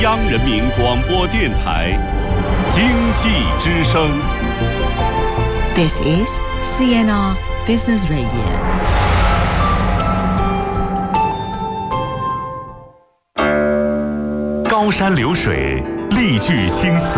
央人民广播电台经济之声。 This is CNR Business Radio。 高山流水，丽句青词，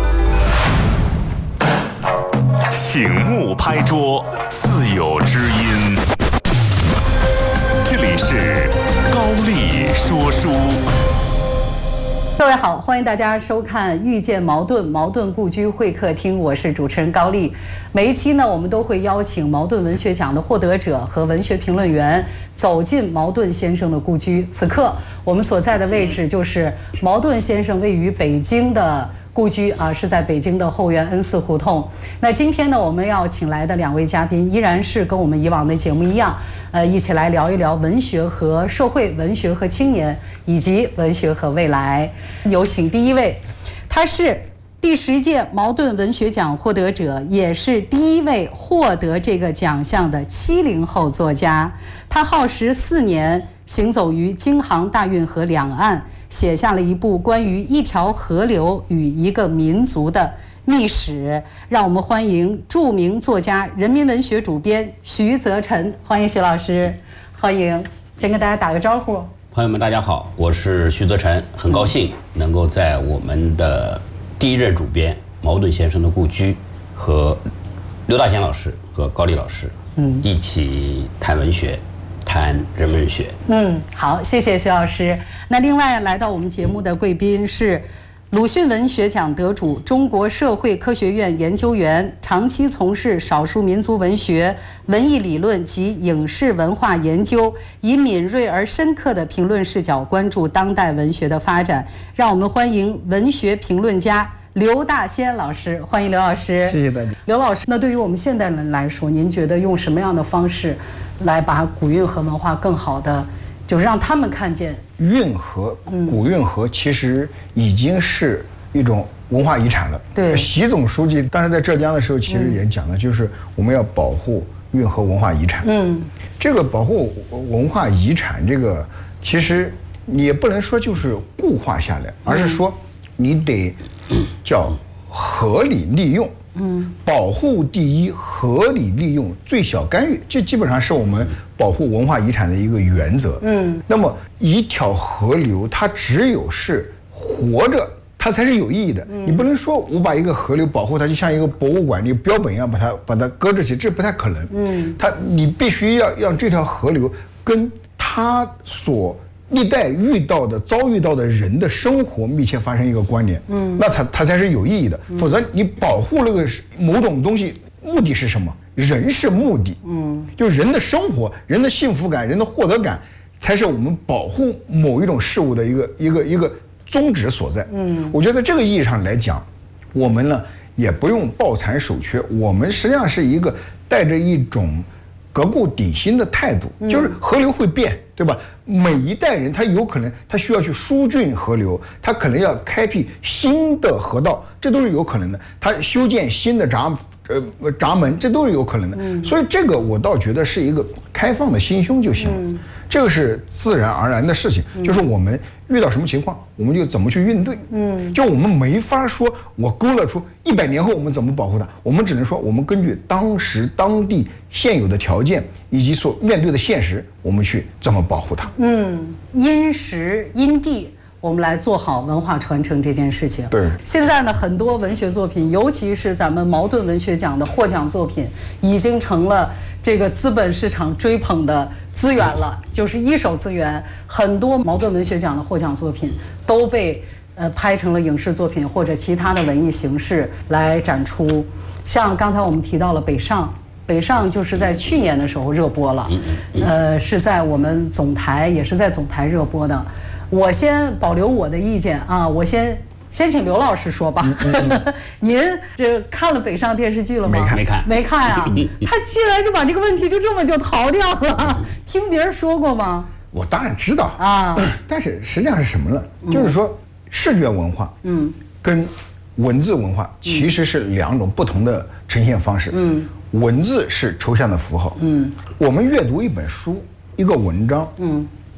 醒目拍桌，自有知音。这里是高丽说书。 各位好，欢迎大家收看《遇见茅盾》茅盾故居会客厅，我是主持人高丽。每一期呢，我们都会邀请茅盾文学奖的获得者和文学评论员走进茅盾先生的故居。此刻我们所在的位置就是茅盾先生位于北京的故居啊，是在北京的后园恩寺胡同。那今天呢，我们要请来的两位嘉宾依然是跟我们以往的节目一样，一起来聊一聊文学和社会、文学和青年，以及文学和未来。有请第一位，他是第10届茅盾文学奖获得者，也是第一位获得这个奖项的70后作家。他耗时4年，行走于京杭大运河两岸，写下了一部关于一条河流与一个民族的秘史。让我们欢迎著名作家、人民文学主编徐则臣，欢迎徐老师，欢迎。先跟大家打个招呼。 朋友们，大家好，我是徐则臣，很高兴能够在我们的第一任主编茅盾先生的故居和刘大贤老师和高丽老师，一起谈文学，谈人文学。 好，谢谢徐老师。那另外来到我们节目的贵宾是鲁迅文学奖得主、中国社会科学院研究员，长期从事少数民族文学、文艺理论及影视文化研究，以敏锐而深刻的评论视角关注当代文学的发展。让我们欢迎文学评论家刘大仙老师，欢迎刘老师。 谢谢大家。 刘老师，那对于我们现代人来说，您觉得用什么样的方式来把古运河文化更好的，就是让他们看见运河、古运河其实已经是一种文化遗产了。 对， 习总书记当时在浙江的时候，其实也讲了，就是我们要保护运河文化遗产。这个保护文化遗产，这个其实你也不能说就是固化下来，而是说你得叫合理利用。保护第一，合理利用，最小干预，这基本上是我们保护文化遗产的一个原则。那么一条河流，它只有是活着，它才是有意义的。你不能说我把一个河流保护它，就像一个博物馆，你标本一样把它搁置起，这不太可能。你必须要让这条河流跟它所历代遭遇到的人的生活密切发生一个关联，那它才是有意义的。否则你保护那个某种东西，目的是什么？人是目的，就人的生活、人的幸福感、人的获得感，才是我们保护某一种事物的一个宗旨所在。我觉得在这个意义上来讲，我们呢也不用抱残守缺，我们实际上是一个带着一种革故鼎新的态度，就是河流会变，对吧？每一代人他有可能他需要去疏浚河流，他可能要开辟新的河道，这都是有可能的。他修建新的闸门，这都是有可能的。所以这个我倒觉得是一个开放的心胸就行了。这个是自然而然的事情，就是我们遇到什么情况，我们就怎么去应对。就我们没法说我勾勒出100年后我们怎么保护它，我们只能说我们根据当时当地现有的条件以及所面对的现实，我们去怎么保护它。 因时因地，我们来做好文化传承这件事情。 对， 现在呢，很多文学作品，尤其是咱们茅盾文学奖的获奖作品，已经成了这个资本市场追捧的资源了，就是一手资源。很多茅盾文学奖的获奖作品都被拍成了影视作品或者其他的文艺形式来展出。像刚才我们提到了北上就是在去年的时候热播了，是在我们总台，也是在总台热播的。我先保留我的意见啊，我先请刘老师说吧。您这看了北上电视剧了吗？没看啊。他竟然就把这个问题就这么就逃掉了，听别人说过吗？ 我当然知道啊，但是实际上是什么呢？就是说视觉文化，跟文字文化其实是2种不同的呈现方式。文字是抽象的符号，我们阅读一本书、一个文章，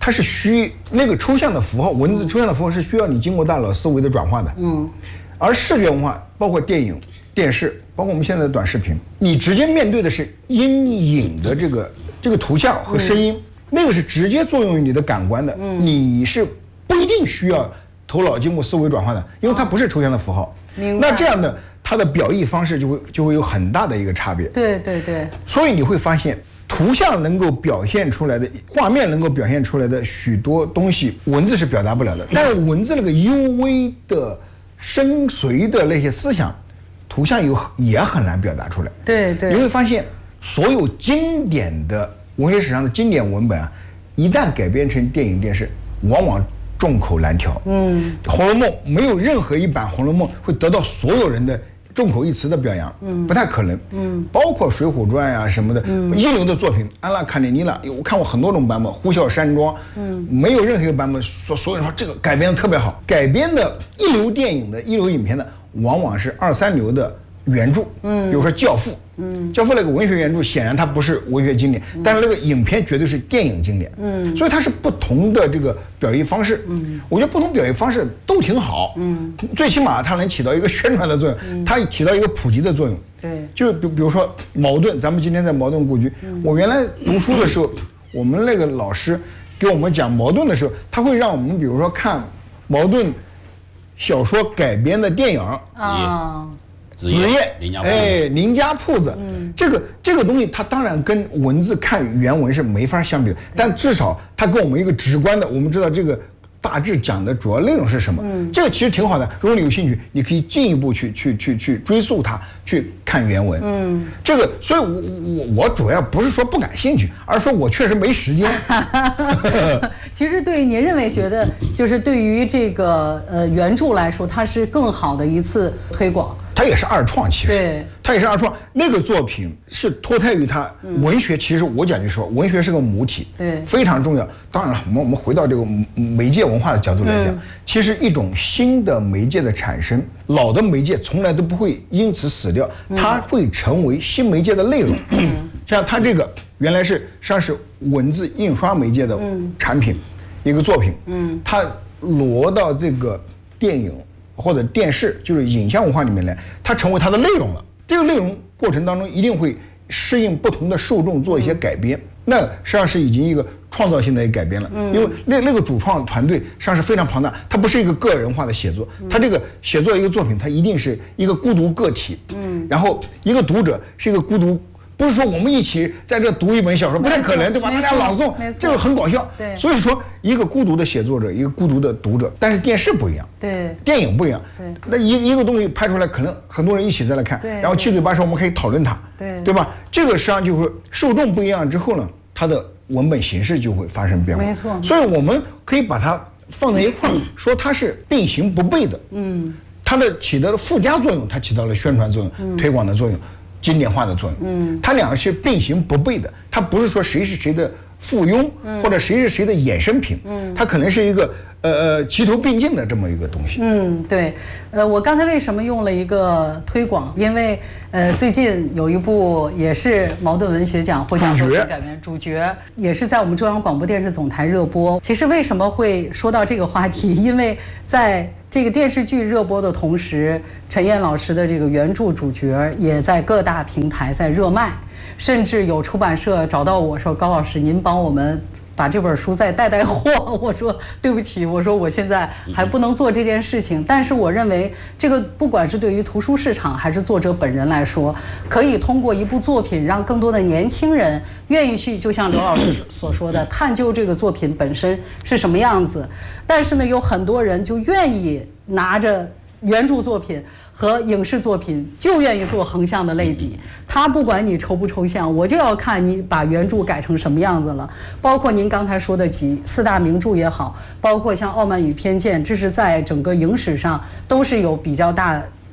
它是那个抽象的符号，文字抽象的符号是需要你经过大脑思维的转化的。而视觉文化包括电影、电视，包括我们现在的短视频，你直接面对的是阴影的这个图像和声音，那个是直接作用于你的感官的，你是不一定需要头脑经过思维转化的，因为它不是抽象的符号。那这样的它的表意方式就会有很大的一个差别。 对对对。所以你会发现，图像能够表现出来的，画面能够表现出来的许多东西，文字是表达不了的。但是文字那个幽微的、深邃的那些思想，图像也很难表达出来。 对对。 你会发现，所有经典的文学史上的经典文本啊，一旦改编成电影、电视，往往众口难调。红楼梦没有任何一版红楼梦会得到所有人的众口一词的表扬，不太可能。包括《水浒传》呀什么的，一流的作品，安娜·卡列尼娜，我看过很多种版本，《呼啸山庄》，没有任何一个版本所有人说这个改编的特别好。改编的一流电影的、一流影片的，往往是2、3流的原著。比如说《教父》，教父那个文学原著显然它不是文学经典，但是那个影片绝对是电影经典。所以它是不同的这个表意方式。我觉得不同表意方式都挺好。最起码它能起到一个宣传的作用，它起到一个普及的作用。 对， 就比如说茅盾，咱们今天在茅盾故居，我原来读书的时候，我们那个老师给我们讲茅盾的时候，他会让我们比如说看茅盾小说改编的电影啊。 子夜，林家铺子，这个东西，它当然跟文字看原文是没法相比的，但至少它给我们一个直观的，我们知道这个大致讲的主要内容是什么。这个其实挺好的，如果你有兴趣，你可以进一步去追溯它，去看原文。这个，所以我主要不是说不感兴趣，而是说我确实没时间。 其实对于您觉得就是对于这个原著来说，它是更好的一次推广。 它也是二创，其实对， 它也是二创。那个作品是脱胎于它文学，其实我讲句实话，文学是个母体， 对， 非常重要。当然了，我们回到这个媒介文化的角度来讲，其实一种新的媒介的产生，老的媒介从来都不会因此死掉，它会成为新媒介的内容。像它这个原来是实际上是文字印刷媒介的产品，一个作品，它挪到这个电影或者电视，就是影像文化里面来，它成为它的内容了。这个内容过程当中一定会适应不同的受众做一些改编，那实际上是已经一个创造性的一个改编了。因为那个主创团队实际上是非常庞大，它不是一个个人化的写作，它这个写作一个作品，它一定是一个孤独个体。然后一个读者是一个孤独。不是说我们一起在这读一本小说，不太可能，对吧？大家朗诵，这个很搞笑。 对， 所以说一个孤独的写作者，一个孤独的读者。但是电视不一样， 对， 电影不一样。 对， 那一个东西拍出来，可能很多人一起再来看，然后七嘴八舌我们可以讨论它，对吧？这个实际上就是受众不一样之后呢，它的文本形式就会发生变化。 没错。 所以我们可以把它放在一块儿，说它是并行不悖的。它的起到了附加作用，它起到了宣传作用、推广的作用。经典化的作用，它两个是并行不悖的，它不是说谁是谁的附庸，或者谁是谁的衍生品，它可能是一个齐头并进的这么一个东西。 对，我刚才为什么用了一个推广？因为最近有一部也是茅盾文学奖获奖作品改编，主角也是在我们中央广播电视总台热播。其实为什么会说到这个话题？因为在这个电视剧热播的同时，陈燕老师的这个原著主角也在各大平台在热卖，甚至有出版社找到我说：“高老师，您帮我们把这本书再带货。”我说对不起，我说我现在还不能做这件事情。但是我认为这个不管是对于图书市场还是作者本人来说，可以通过一部作品让更多的年轻人愿意去，就像刘老师所说的，探究这个作品本身是什么样子。但是呢，有很多人就愿意拿着原著作品和影视作品就愿意做横向的类比，他不管你抽不抽象，我就要看你把原著改成什么样子了。包括您刚才说的4大名著也好，包括像《傲慢与偏见》，这是在整个影史上都是有比较大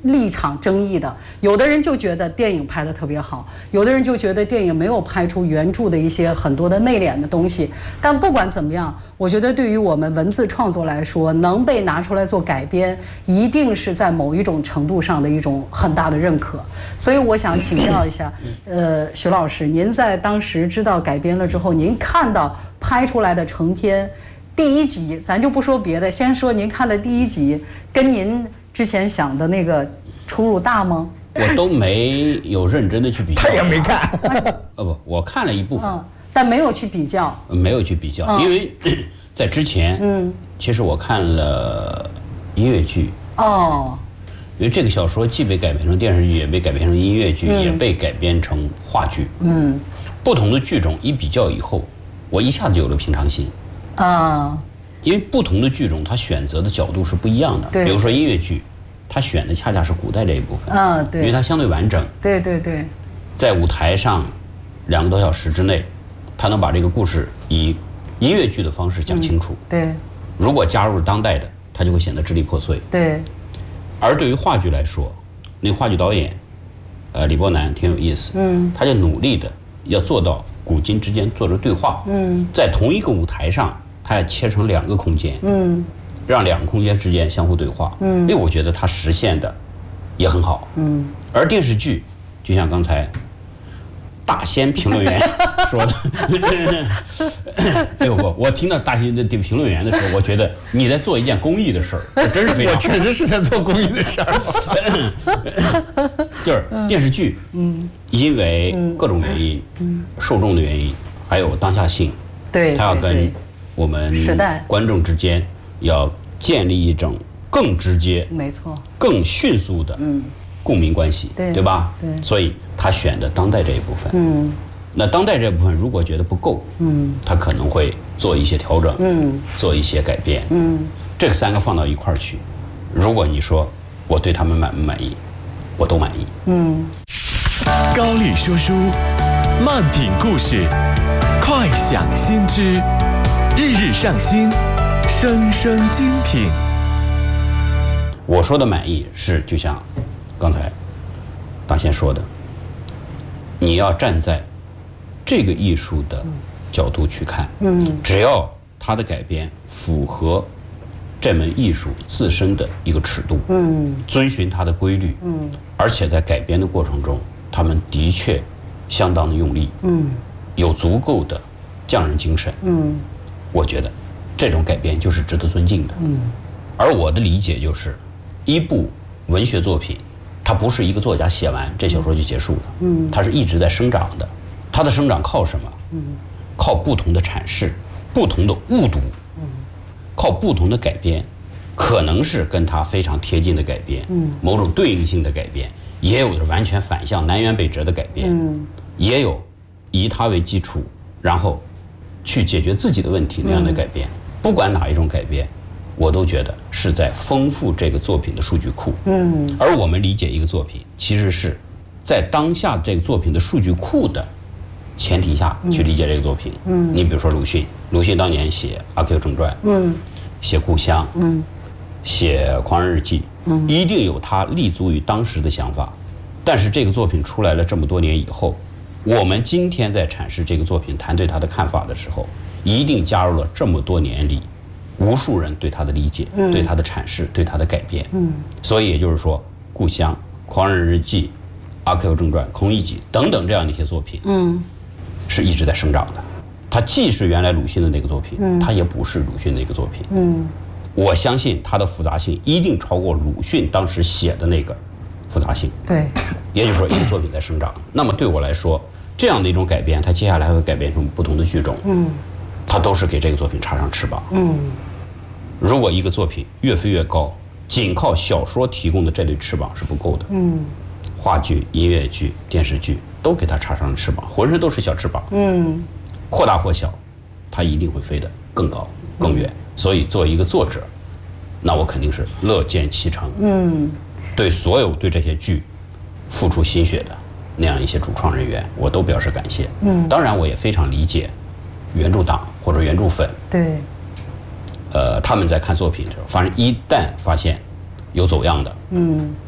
立场争议的。有的人就觉得电影拍得特别好，有的人就觉得电影没有拍出原著的一些很多的内敛的东西。但不管怎么样，我觉得对于我们文字创作来说，能被拿出来做改编，一定是在某一种程度上的一种很大的认可。所以我想请教一下，徐老师，您在当时知道改编了之后，您看到拍出来的成片第一集，咱就不说别的，先说您看的第一集，跟您之前想的那个出入大吗？ 我都没有认真的去比较。 他也没看。 不，我看了一部分， 但没有去比较。 没有去比较，因为在之前，其实我看了音乐剧。哦。因为这个小说既被改编成电视剧，也被改编成音乐剧，也被改编成话剧。不同的剧种一比较以后，我一下子有了平常心。因为不同的剧种，它选择的角度是不一样的。比如说音乐剧，它选的恰恰是古代这一部分。对。因为它相对完整。对。在舞台上2个多小时之内，它能把这个故事以音乐剧的方式讲清楚。对。如果加入了当代的，它就会显得支离破碎。对。而对于话剧来说，那话剧导演，李伯南挺有意思。他就努力的要做到古今之间做着对话。在同一个舞台上，他要切成2个空间。让2个空间之间相互对话。因为我觉得他实现的也很好。而电视剧，就像刚才大仙评论员说的，哎呦我听到大仙的评论员的时候，我觉得你在做一件公益的事儿，真是非常好。我确实是在做公益的事儿。 就是电视剧，因为各种原因，受众的原因，还有当下性，对，它要跟我们观众之间要建立一种更直接、没错、更迅速的共鸣关系，对吧？对，所以他选的当代这一部分。那当代这部分如果觉得不够，他可能会做一些调整，做一些改变。这个3个放到一块儿去，如果你说我对他们满不满意，我都满意。 高丽说书，慢品故事，快享新知，日日上新，声声精品。 我说的满意是就像刚才大仙说的，你要站在这个艺术的角度去看，只要它的改编符合这门艺术自身的一个尺度，遵循它的规律，而且在改编的过程中，他们的确相当的用力，有足够的匠人精神，我觉得这种改编就是值得尊敬的。而我的理解就是，一部文学作品，它不是一个作家写完这小说就结束了，它是一直在生长的。它的生长靠什么？靠不同的阐释，不同的误读，靠不同的改编，可能是跟它非常贴近的改编，某种对应性的改编，也有的完全反向南辕北辙的改编，也有以它为基础，然后去解决自己的问题那样的改编。不管哪一种改编，我都觉得是在丰富这个作品的数据库。而我们理解一个作品，其实是在当下这个作品的数据库的前提下去理解这个作品。你比如说鲁迅当年写《阿 Q 正传》，写《故乡》，写《狂人日记》，一定有他立足于当时的想法。但是这个作品出来了这么多年以后，我们今天在阐释这个作品、谈对他的看法的时候，一定加入了这么多年里无数人对他的理解、对他的阐释、对他的改变。所以也就是说，《故乡》、《狂人日记》、《阿 Q 正传》、《空一集》等等这样的一些作品，是一直在生长的。它既是原来鲁迅的那个作品，它也不是鲁迅的一个作品。我相信它的复杂性一定超过鲁迅当时写的那个复杂性。对，也就是说，一个作品在生长。那么对我来说，这样的一种改编，它接下来会改编成不同的剧种。它都是给这个作品插上翅膀。如果一个作品越飞越高，仅靠小说提供的这类翅膀是不够的。话剧、音乐剧、电视剧都给它插上了翅膀，浑身都是小翅膀。扩大或小，它一定会飞得更高、更远。所以，作为一个作者，那我肯定是乐见其成。对所有对这些剧付出心血的那样一些主创人员，我都表示感谢。当然，我也非常理解原著党或者原著粉。对。他们在看作品的时候，反正一旦发现有走样的，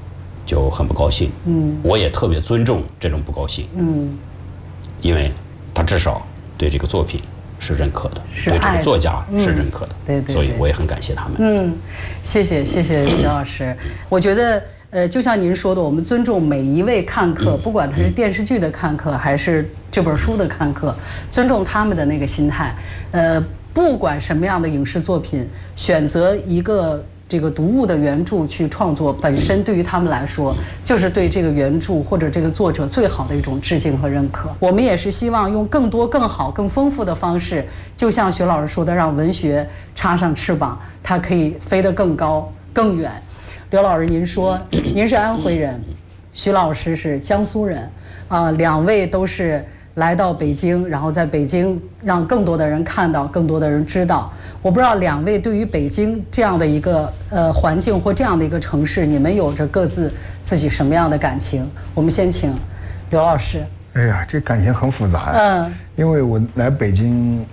就很不高兴。我也特别尊重这种不高兴。因为他至少对这个作品是认可的，对这个作家是认可的。 对， 所以我也很感谢他们。 谢谢徐老师。我觉得就像您说的，我们尊重每一位看客，不管他是电视剧的看客还是这本书的看客，尊重他们的那个心态。不管什么样的影视作品，选择一个这个读物的原著去创作，本身对于他们来说，就是对这个原著或者这个作者最好的一种致敬和认可。我们也是希望用更多、更好、更丰富的方式，就像徐老师说的，让文学插上翅膀，它可以飞得更高、更远。刘老师，您说您是安徽人，徐老师是江苏人，两位都是来到北京，然后在北京让更多的人看到，更多的人知道。我不知道两位对于北京这样的一个环境或这样的一个城市，你们有着各自自己什么样的感情？我们先请刘老师。 哎呀，这感情很复杂呀。因为我来北京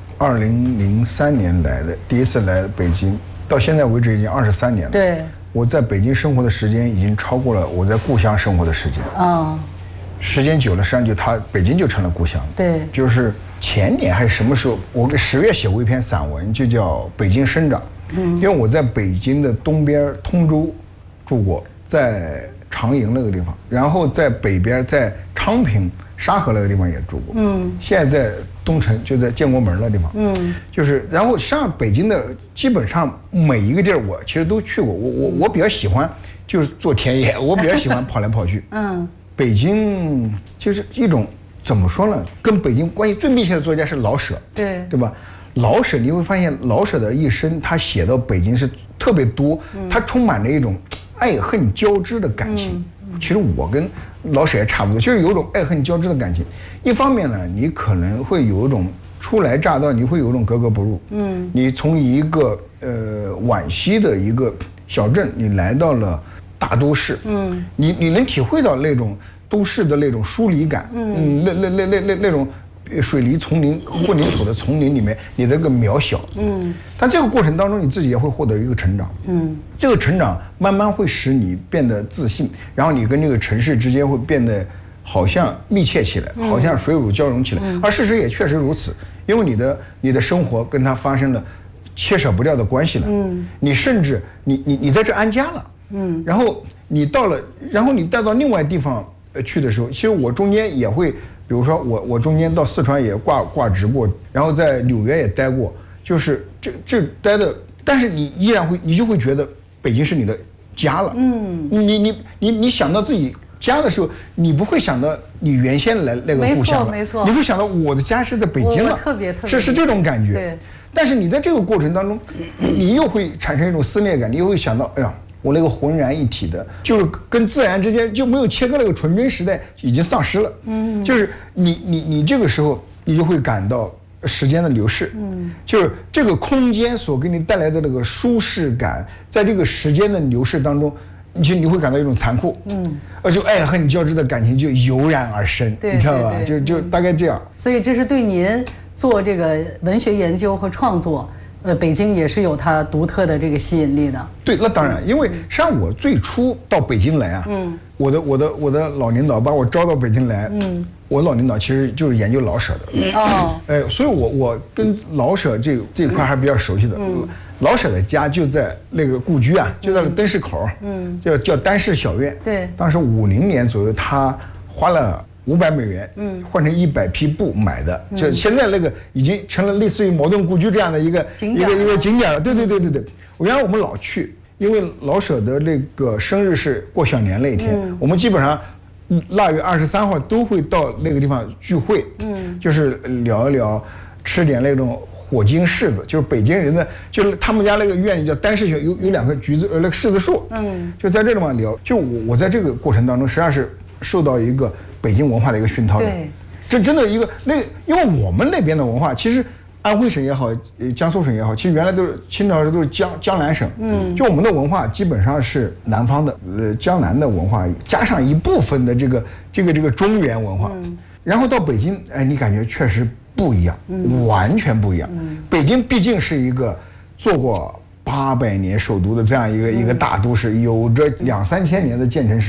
2003年来的，第一次来北京，到现在为止已经23年了。 对。 我在北京生活的时间已经超过了我在故乡生活的时间。时间久了，实际上北京就成了故乡。 对。就是前年还是什么时候，我给10月写过一篇散文，就叫《北京生长》。因为我在北京的东边通州住过，在长营那个地方，然后在北边在昌平沙河那个地方也住过。现在在东城，就在建国门那地方。就是然后上北京的基本上每一个地儿我其实都去过。我比较喜欢就是做田野，我比较喜欢跑来跑去。北京就是一种怎么说呢？跟北京关系最密切的作家是老舍，对吧？老舍你会发现，老舍的一生他写到北京是特别多，他充满了一种爱恨交织的感情。其实我跟老舍也差不多，就是有一种爱恨交织的感情。一方面呢，你可能会有一种初来乍到，你会有一种格格不入。你从一个皖西的一个小镇，你来到了大都市，你能体会到那种都市的那种疏离感，那种水泥丛林、混凝土的丛林里面，你的个渺小，但这个过程当中，你自己也会获得一个成长，这个成长慢慢会使你变得自信，然后你跟这个城市之间会变得好像密切起来，好像水乳交融起来，而事实也确实如此，因为你的生活跟它发生了切舍不掉的关系了，你甚至你在这安家了。然后你带到另外地方去的时候，其实我中间也会，比如说我中间到四川也挂职过，然后在纽约也待过，就是这待的，但是你依然你就会觉得北京是你的家了。你想到自己家的时候，你不会想到你原先来那个故乡了，没错，你会想到我的家是在北京了，特别是这种感觉。对。但是你在这个过程当中，你又会产生一种撕裂感，你又会想到，哎呀。我那个浑然一体的，就是跟自然之间就没有切割，那个纯真时代已经丧失了。就是你这个时候，你就会感到时间的流逝。就是这个空间所给你带来的那个舒适感，在这个时间的流逝当中，你会感到一种残酷。就爱恨交织的感情就油然而生，你知道吧？就大概这样。 所以这是对您做这个文学研究和创作。北京也是有它独特的这个吸引力的。对， 那当然，因为实际上我最初到北京来啊，我的老领导把我招到北京来，我老领导其实就是研究老舍的。所以我跟老舍这一块还比较熟悉的。老舍的家就在那个故居啊，就在灯市口，叫丹氏小院。对，当时50年左右，他花了500美元，换成100匹布买的，就现在那个已经成了类似于茅盾故居这样的一个景点了。对。我原来我们老去，因为老舍的那个生日是过小年那一天，我们基本上腊月23号都会到那个地方聚会，就是聊一聊，吃点那种火晶柿子，就是北京人的，就是他们家那个院里叫丹氏小，有2棵橘子那个柿子树，就在这地方聊。就我在这个过程当中，实际上是受到一个北京文化的一个熏陶的。这真的一个因为我们那边的文化，其实安徽省也好，江苏省也好，其实原来都是清朝时都是江南省，就我们的文化基本上是南方的江南的文化，加上一部分的这个中原文化，然后到北京，你感觉确实不一样，完全不一样。北京毕竟是一个做过800年首都的这样一个大都市，有着2、3千年的建成史。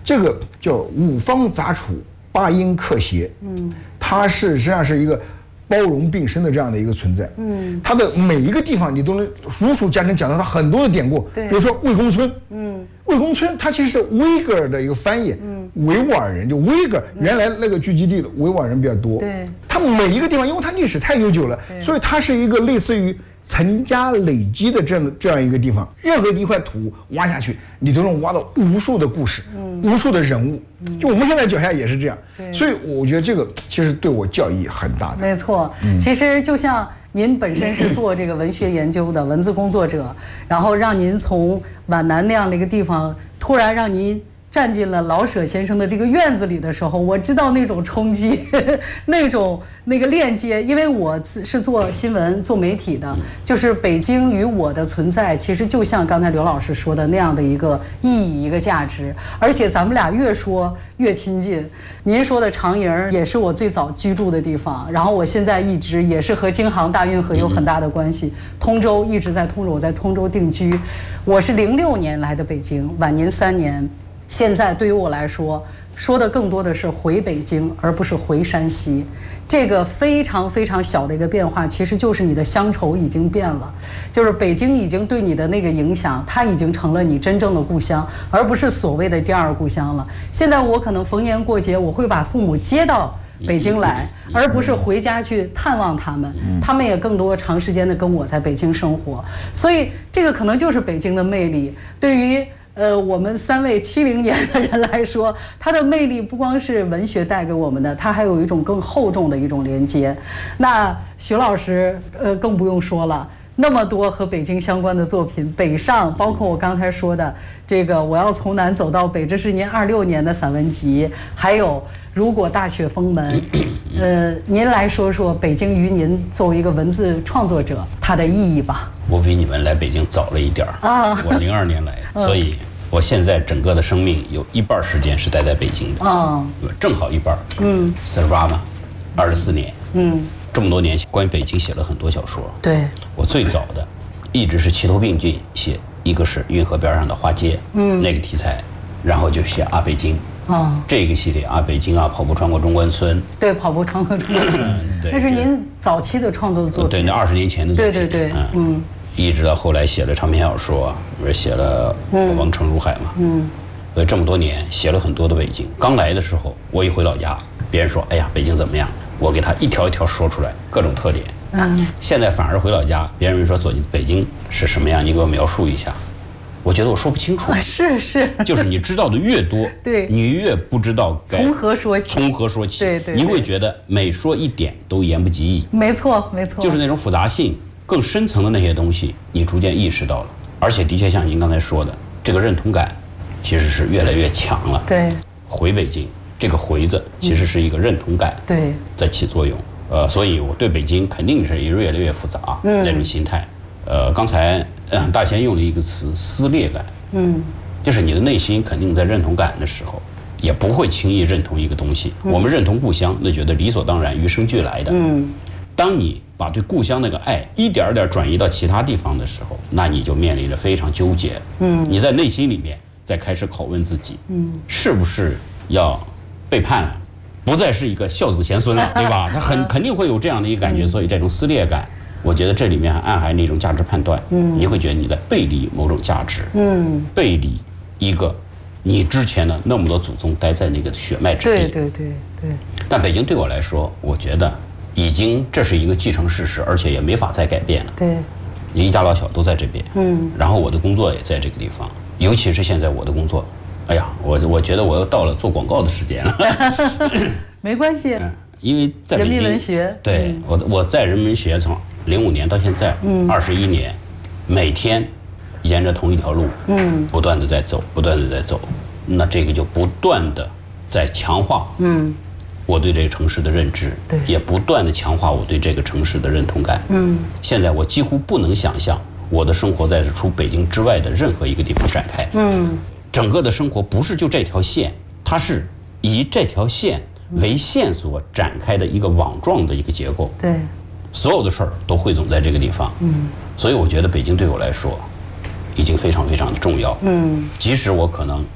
这个叫五方杂处，八音克谐，它是实际上是一个包容并深的这样的一个存在，它的每一个地方你都能如数家珍讲到它很多的典故，比如说魏公村，魏公村它其实是维格尔的一个翻译，维吾尔人就维格尔，原来那个聚集地的维吾尔人比较多， 对， 它每一个地方因为它历史太悠久了，所以它是一个类似于层加累积的这样一个地方，任何一块土挖下去，你都能挖到无数的故事，无数的人物。就我们现在脚下也是这样，所以我觉得这个其实对我教益很大的。 没错，其实就像您本身是做这个文学研究的文字工作者，然后让您从皖南那样的一个地方，突然让您站进了老舍先生的这个院子里的时候，我知道那种冲击，那个链接，因为我是做新闻、做媒体的，就是北京与我的存在，其实就像刚才刘老师说的那样的一个意义、一个价值，而且咱们俩越说越亲近。您说的长营也是我最早居住的地方，然后我现在一直也是和京杭大运河有很大的关系。通州一直在通州，我在通州定居。我是06年来的北京，晚您3年。现在对于我来说，说的更多的是回北京，而不是回山西。这个非常非常小的一个变化，其实就是你的乡愁已经变了，就是北京已经对你的那个影响，它已经成了你真正的故乡，而不是所谓的第二故乡了。现在我可能逢年过节，我会把父母接到北京来，而不是回家去探望他们。他们也更多长时间的跟我在北京生活，所以这个可能就是北京的魅力。对于我们3位70年的人来说，它的魅力不光是文学带给我们的，它还有一种更厚重的一种连接。那徐老师，更不用说了，那么多和北京相关的作品，北上，包括我刚才说的这个我要从南走到北，这是您26年的散文集，还有如果大雪封门，您来说说北京于您作为一个文字创作者它的意义吧。 我比你们来北京早了一点啊，我02年来，所以我现在整个的生命有一半时间是待在北京的，正好一半，48嘛，24年，这么多年关于北京写了很多小说。 对， 我最早的一直是齐头并进写，一个是运河边上的花街，那个题材，然后就写啊北京，这个系列啊北京啊，跑步穿过中关村， 对，跑步穿过中关村，那是您早期的创作作品， 对，那20年前的作品， 对， 一直到后来写了长篇小说，不是写了《王城如海》嘛，所以这么多年写了很多的北京。刚来的时候，我一回老家，别人说哎呀北京怎么样，我给他一条一条说出来各种特点。现在反而回老家，别人说北京是什么样，你给我描述一下，我觉得我说不清楚。 是， 就是你知道的越多， 对， 你越不知道从何说起。对， 你会觉得每说一点都言不及义。 没错， 就是那种复杂性更深层的那些东西，你逐渐意识到了，而且的确像您刚才说的，这个认同感其实是越来越强了。 对， 回北京这个回字其实是一个认同感， 对， 在起作用。所以我对北京肯定是越来越复杂那种心态。刚才大贤用了一个词撕裂感，就是你的内心肯定在认同感的时候，也不会轻易认同一个东西。我们认同故乡，那觉得理所当然，与生俱来的。当你把对故乡那个爱一点点转移到其他地方的时候，那你就面临着非常纠结。你在内心里面再开始拷问自己，是不是要背叛了，不再是一个孝子贤孙了，对吧？他肯定会有这样的一个感觉，所以这种撕裂感，我觉得这里面还暗含着一种价值判断。你会觉得你在背离某种价值，背离一个你之前的那么多祖宗待在那个血脉之地。 对。 但北京对我来说，我觉得已经这是一个既成事实，而且也没法再改变了。 对， 一家老小都在这边，然后我的工作也在这个地方，尤其是现在我的工作，哎呀，我觉得我又到了做广告的时间了。 没关系， 因为在北京人民文学， 对，我在人民文学从05年到现在，21年，每天沿着同一条路，不断的在走，那这个就不断的在强化，我对这个城市的认知， 对， 也不断的强化我对这个城市的认同感。现在我几乎不能想象我的生活在除北京之外的任何一个地方展开。整个的生活不是就这条线，它是以这条线为线索展开的一个网状的一个结构。 对， 所有的事儿都汇总在这个地方。所以我觉得北京对我来说已经非常非常的重要。即使我可能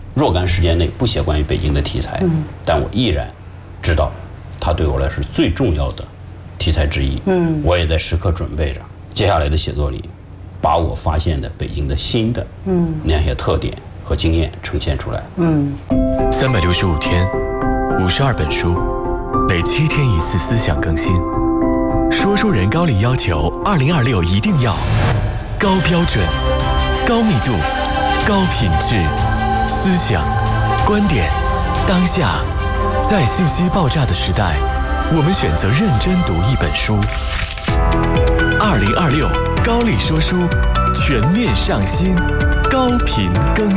若干时间内不写关于北京的题材，但我毅然知道，它对我来说是最重要的题材之一。我也在时刻准备着接下来的写作里，把我发现的北京的新的那些特点和经验呈现出来。 365天，52本书，每7天1次思想更新。说书人高力要求2026一定要高标准、高密度、高品质，思想、观点，当下，在信息爆炸的时代，我们选择认真读一本书。2026高力说书全面上新，高频更